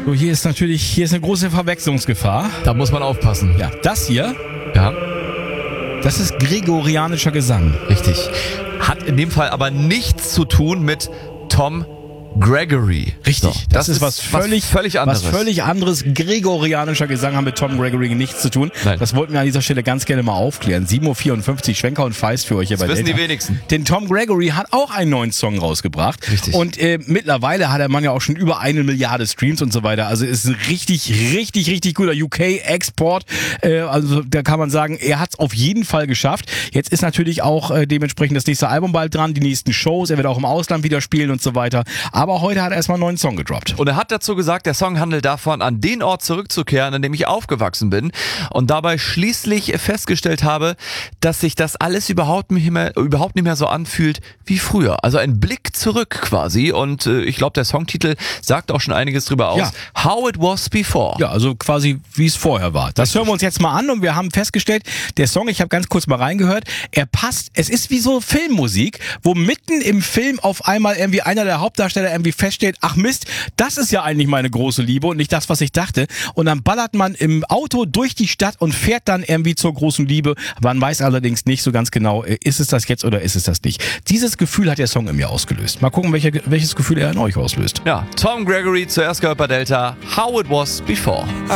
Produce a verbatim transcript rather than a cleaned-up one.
So, hier ist natürlich, hier ist eine große Verwechslungsgefahr. Da muss man aufpassen. Ja, das hier, Ja, das ist gregorianischer Gesang. richtig. Hat in dem Fall aber nichts zu tun mit Tom Gregory. Richtig, So, das, ist was völlig, was völlig anderes. Was völlig anderes. Gregorianischer Gesang haben mit Tom Gregory nichts zu tun. Nein. Das wollten wir an dieser Stelle ganz gerne mal aufklären. sieben Uhr vierundfünfzig, Schwenker und Feist für euch hier Das bei wissen Delta. die wenigsten. Denn Tom Gregory hat auch einen neuen Song rausgebracht. Richtig. Und äh, mittlerweile hat der Mann ja auch schon über eine Milliarde Streams und so weiter. Also ist ein richtig, richtig, richtig guter U K-Export. Äh, also da kann man sagen, er hat es auf jeden Fall geschafft. Jetzt ist natürlich auch äh, dementsprechend das nächste Album bald dran, die nächsten Shows. Er wird auch im Ausland wieder spielen und so weiter. Aber heute hat er erstmal einen neuen Song gedroppt. Und er hat dazu gesagt, der Song handelt davon, an den Ort zurückzukehren, an dem ich aufgewachsen bin und dabei schließlich festgestellt habe, dass sich das alles überhaupt nicht mehr, überhaupt nicht mehr so anfühlt wie früher. Also ein Blick zurück quasi und äh, ich glaube, der Songtitel sagt auch schon einiges drüber aus. Ja. How it was before. Ja, also quasi wie es vorher war. Das hören wir uns jetzt mal an und wir haben festgestellt, der Song, ich habe ganz kurz mal reingehört, er passt, es ist wie so Filmmusik, wo mitten im Film auf einmal irgendwie einer der Hauptdarsteller irgendwie feststellt, ach Mist, das ist ja eigentlich meine große Liebe und nicht das, was ich dachte. Und dann ballert man im Auto durch die Stadt und fährt dann irgendwie zur großen Liebe. Man weiß allerdings nicht so ganz genau, ist es das jetzt oder ist es das nicht. Dieses Gefühl hat der Song in mir ausgelöst. Mal gucken, welche, welches Gefühl er in euch auslöst. Ja, Tom Gregory, zuerst gehört bei Delta, How it was before.